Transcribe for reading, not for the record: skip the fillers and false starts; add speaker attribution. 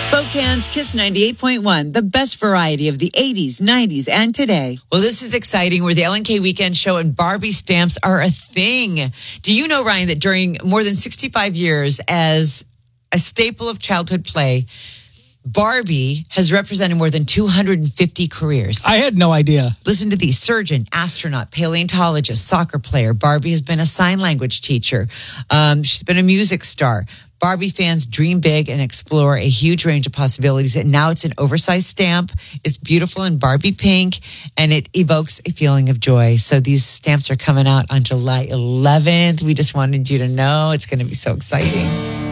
Speaker 1: Spokane's Kiss 98.1, the best variety of the 80s, 90s, and today.
Speaker 2: Well, this is exciting where the LNK Weekend Show and Barbie stamps are a thing. Do you know, Ryan, that during more than 65 years as a staple of childhood play, Barbie has represented more than 250 careers.
Speaker 3: I had no idea.
Speaker 2: Listen to these: surgeon, astronaut, paleontologist, soccer player. Barbie has been a sign language teacher. She's been a music star. Barbie fans dream big and explore a huge range of possibilities. And now it's an oversized stamp. It's beautiful in Barbie pink, and it evokes a feeling of joy. So these stamps are coming out on July 11th. We just wanted you to know it's going to be so exciting.